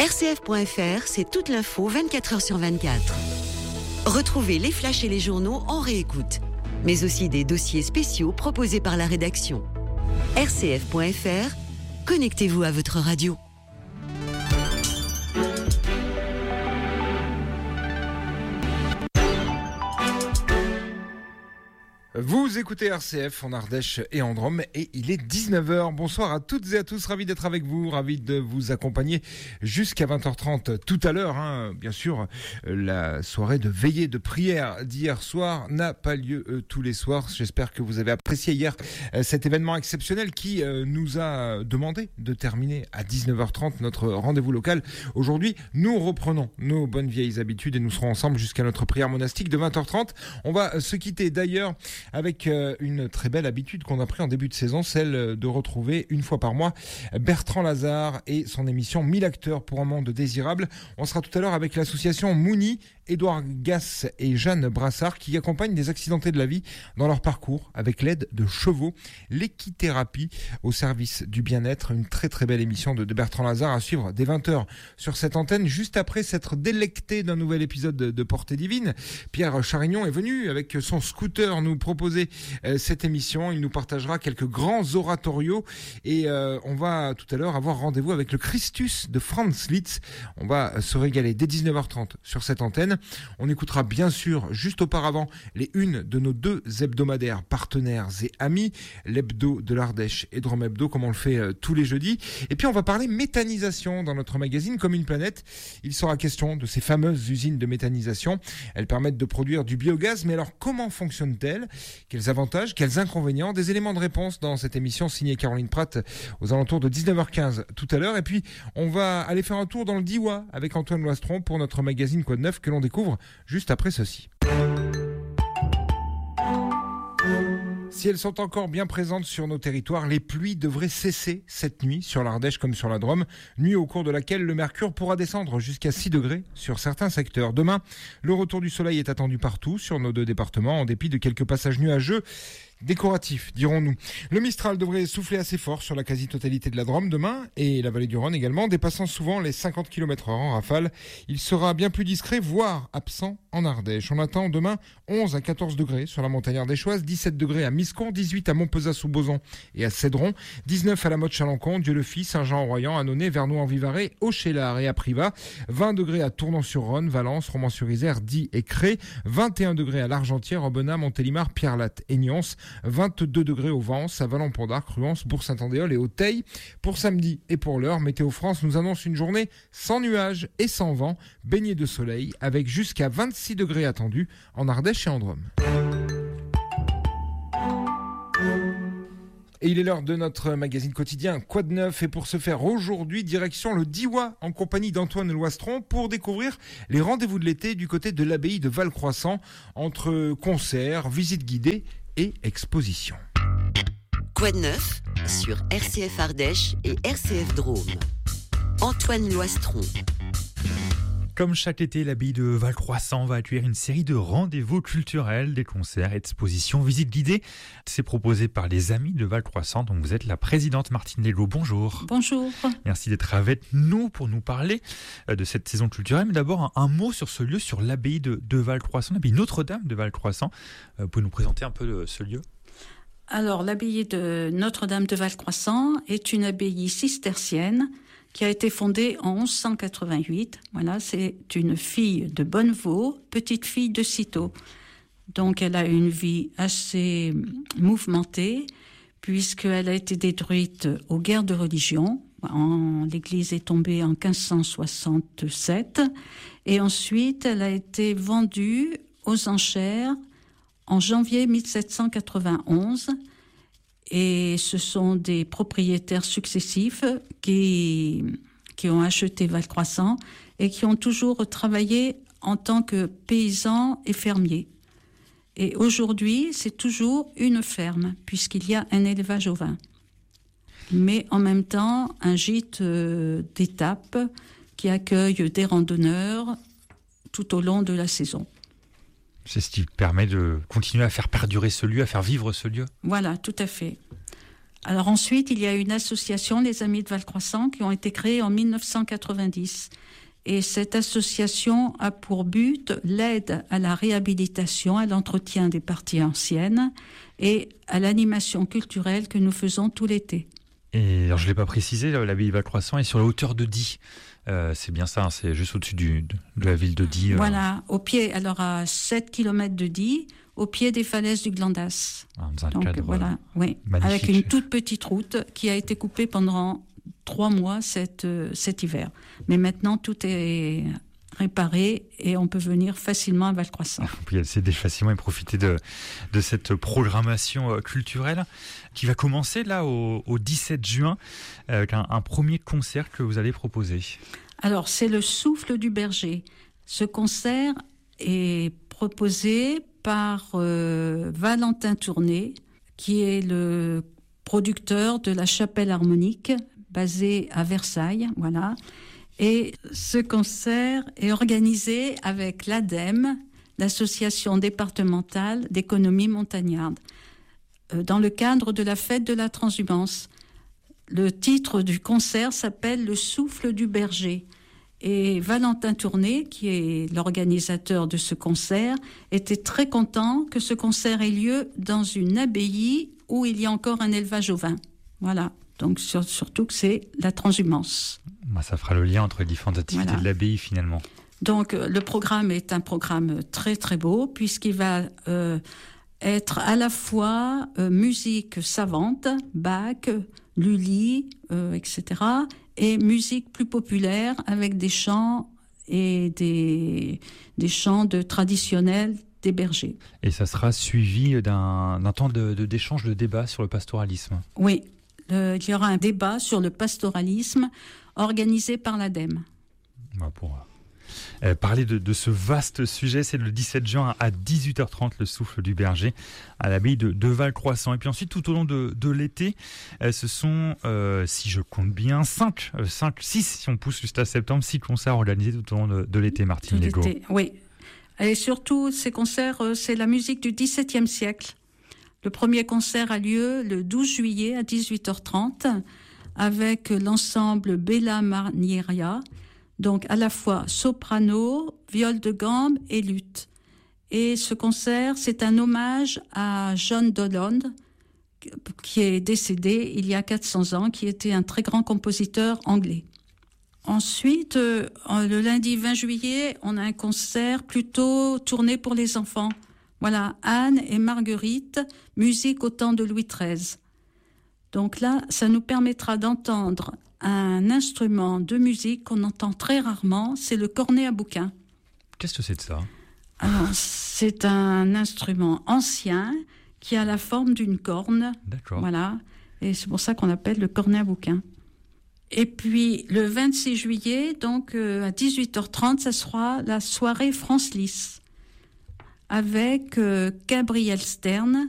RCF.fr, c'est toute l'info 24 heures sur 24. Retrouvez les flashs et les journaux en réécoute, mais aussi des dossiers spéciaux proposés par la rédaction. RCF.fr, connectez-vous à votre radio. Vous écoutez RCF en Ardèche et en Drôme et il est 19h. Bonsoir à toutes et à tous, ravi d'être avec vous, ravi de vous accompagner jusqu'à 20h30 tout à l'heure. Bien sûr, la soirée de veillée de prière d'hier soir n'a pas lieu tous les soirs. J'espère que vous avez apprécié hier cet événement exceptionnel qui nous a demandé de terminer à 19h30 notre rendez-vous local. Aujourd'hui, nous reprenons nos bonnes vieilles habitudes et nous serons ensemble jusqu'à notre prière monastique de 20h30. On va se quitter d'ailleurs avec une très belle habitude qu'on a pris en début de saison, celle de retrouver une fois par mois Bertrand Lazare et son émission 1000 acteurs pour un monde désirable. On sera tout à l'heure avec l'association Mouni, Édouard Gass et Jeanne Brassard qui accompagnent des accidentés de la vie dans leur parcours avec l'aide de chevaux, l'équithérapie au service du bien-être. Une très très belle émission de Bertrand Lazare à suivre dès 20h sur cette antenne, juste après s'être délecté d'un nouvel épisode de Portée Divine. Pierre Charignon est venu avec son scooter nous proposer cette émission. Il nous partagera quelques grands oratorios et on va tout à l'heure avoir rendez-vous avec le Christus de Franz Liszt. On va se régaler dès 19h30 sur cette antenne. On écoutera bien sûr juste auparavant les unes de nos deux hebdomadaires partenaires et amis, l'hebdo de l'Ardèche et Drôme Hebdo comme on le fait tous les jeudis. Et puis on va parler méthanisation dans notre magazine Comme une planète. Il sera question de ces fameuses usines de méthanisation. Elles permettent de produire du biogaz, mais alors comment fonctionnent-elles ? Quels avantages, quels inconvénients ? Des éléments de réponse dans cette émission signée Caroline Pratt aux alentours de 19h15 tout à l'heure. Et puis on va aller faire un tour dans le Diois avec Antoine Loistron pour notre magazine Quoi de neuf que l'on découvre juste après ceci. Si elles sont encore bien présentes sur nos territoires, les pluies devraient cesser cette nuit sur l'Ardèche comme sur la Drôme, nuit au cours de laquelle le mercure pourra descendre jusqu'à 6 degrés sur certains secteurs. Demain, le retour du soleil est attendu partout sur nos deux départements, en dépit de quelques passages nuageux. Décoratif, dirons-nous. Le Mistral devrait souffler assez fort sur la quasi-totalité de la Drôme demain et la vallée du Rhône également, dépassant souvent les 50 km/h en rafale. Il sera bien plus discret, voire absent en Ardèche. On attend demain 11 à 14 degrés sur la montagne ardéchoise, 17 degrés à Miscon, 18 à Montpezat-sous-Bozon et à Cédron, 19 à la Motte-Chalancon, Dieu-le-Fils, Saint-Jean-en-Royans, Annonay, Vernoux-en-Vivarais, Auchélar et à Privas, 20 degrés à Tournon-sur-Rhône, Valence, Romans-sur-Isère, Die et Cré, 21 degrés à l'Argentière, Aubenas, Montélimar, Pierrelatte et Nyons, 22 degrés au Vence, à Vallon-Pont-d'Arc, Ruance, Bourg-Saint-Andéol et au Teil. Pour samedi et pour l'heure, Météo France nous annonce une journée sans nuages et sans vent, baignée de soleil, avec jusqu'à 26 degrés attendus en Ardèche et en Drôme. Et il est l'heure de notre magazine quotidien Quoi de neuf ? Et pour ce faire aujourd'hui, direction le Diois en compagnie d'Antoine Loistron pour découvrir les rendez-vous de l'été du côté de l'abbaye de Valcroissant entre concerts, visites guidées et expositions. Quoi de neuf sur RCF Ardèche et RCF Drôme. Antoine Loistron. Comme chaque été, l'abbaye de Valcroissant va accueillir une série de rendez-vous culturels, des concerts, expositions, visites guidées. C'est proposé par les Amis de Valcroissant, dont vous êtes la présidente Martine Lello. Bonjour. Bonjour. Merci d'être avec nous pour nous parler de cette saison culturelle. Mais d'abord, un mot sur ce lieu, sur l'abbaye de Valcroissant, l'abbaye Notre-Dame de Valcroissant. Vous pouvez nous présenter un peu ce lieu ? Alors, l'abbaye de Notre-Dame de Valcroissant est une abbaye cistercienne qui a été fondée en 1188. Voilà, c'est une fille de Bonnevaux, petite fille de Cîteaux. Donc, elle a une vie assez mouvementée, puisqu'elle a été détruite aux guerres de religion. L'église est tombée en 1567. Et ensuite, elle a été vendue aux enchères en janvier 1791. Et ce sont des propriétaires successifs qui ont acheté Valcroissant et qui ont toujours travaillé en tant que paysans et fermiers. Et aujourd'hui, c'est toujours une ferme, puisqu'il y a un élevage ovin. Mais en même temps, un gîte d'étape qui accueille des randonneurs tout au long de la saison. C'est ce qui permet de continuer à faire perdurer ce lieu, à faire vivre ce lieu. Voilà, tout à fait. Alors ensuite, il y a une association, les Amis de Valcroissant, qui ont été créés en 1990. Et cette association a pour but l'aide à la réhabilitation, à l'entretien des parties anciennes et à l'animation culturelle que nous faisons tout l'été. Et alors, je ne l'ai pas précisé, l'abbaye de Valcroissant est sur la hauteur de Die. C'est bien ça, c'est juste au-dessus de la ville de Die. Voilà, au pied, alors à 7 km de Die, au pied des falaises du Glandas. Dans un Donc cadre voilà, oui, magnifique. avec une toute petite route qui a été coupée pendant 3 mois cet hiver. Mais maintenant, tout est réparé et on peut venir facilement à Valcroissant. On peut y accéder facilement et profiter de cette programmation culturelle qui va commencer là au 17 juin avec un premier concert que vous allez proposer. Alors, c'est le Souffle du Berger. Ce concert est proposé par Valentin Tourné, qui est le producteur de la Chapelle Harmonique, basée à Versailles, voilà. Et ce concert est organisé avec l'ADEME, l'Association départementale d'économie montagnarde, dans le cadre de la fête de la transhumance. Le titre du concert s'appelle « Le souffle du berger ». Et Valentin Tourné, qui est l'organisateur de ce concert, était très content que ce concert ait lieu dans une abbaye où il y a encore un élevage ovin. Voilà. Donc surtout que c'est la transhumance. Ça fera le lien entre les différentes activités de l'abbaye finalement. Donc le programme est un programme très très beau puisqu'il va être à la fois musique savante, Bach, Lully, etc. et musique plus populaire avec des chants et des chants traditionnels des bergers. Et ça sera suivi d'un temps d'échange, de débat sur le pastoralisme. Oui. Il y aura un débat sur le pastoralisme organisé par l'ADEME. Pour parler de ce vaste sujet, c'est le 17 juin à 18h30, le Souffle du Berger, à l'abbaye de Valcroissant. Et puis ensuite, tout au long de l'été, ce sont, si je compte bien, 6, si on pousse jusqu'à septembre, 6 concerts organisés tout au long de l'été, Martine Legault. Oui. Et surtout, ces concerts, c'est la musique du XVIIe siècle. Le premier concert a lieu le 12 juillet à 18h30 avec l'ensemble Bella Marnieria, donc à la fois soprano, viol de gambe et luth. Et ce concert, c'est un hommage à John Dolan, qui est décédé il y a 400 ans, qui était un très grand compositeur anglais. Ensuite, le lundi 20 juillet, on a un concert plutôt tourné pour les enfants. Voilà, Anne et Marguerite, musique au temps de Louis XIII. Donc là, ça nous permettra d'entendre un instrument de musique qu'on entend très rarement, c'est le cornet à bouquin. Qu'est-ce que c'est de ça ? Alors, c'est un instrument ancien qui a la forme d'une corne. D'accord. Voilà, et c'est pour ça qu'on l'appelle le cornet à bouquin. Et puis, le 26 juillet, donc à 18h30, ça sera la soirée France Lys, avec Gabriel Stern,